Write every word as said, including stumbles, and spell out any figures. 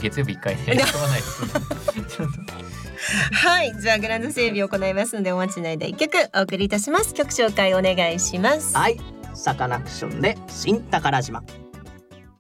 月曜日いっかいで遊ばないですちょっとはい、じゃあグラウンド整備を行いますのでお待ちの間いっきょくお送りいたします。曲紹介お願いします。 はい、サカナクションで新宝島。